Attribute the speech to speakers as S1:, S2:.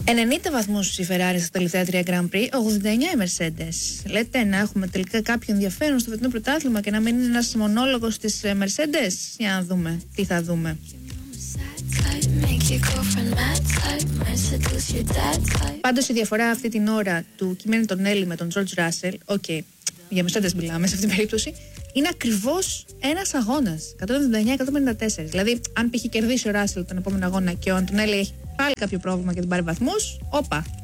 S1: 90 βαθμούς η Ferrari στα τελευταία 3 Grand Prix, 89 η Mercedes. Λέτε να έχουμε τελικά κάποιο ενδιαφέρον στο φετινό πρωτάθλημα και να μην είναι ένας μονόλογος της Mercedes? Για να δούμε τι θα δούμε. Πάντως η διαφορά αυτή την ώρα του Kimi Antonelli με τον George Russell, για Mercedes μιλάμε σε αυτήν την περίπτωση, είναι ακριβώς ένας αγώνας, 199-154. Δηλαδή, αν π.χ. κερδίσει ο Russell τον επόμενο αγώνα και ο Antonelli έχει πάλι κάποιο πρόβλημα και δεν πάρει βαθμούς, όπα,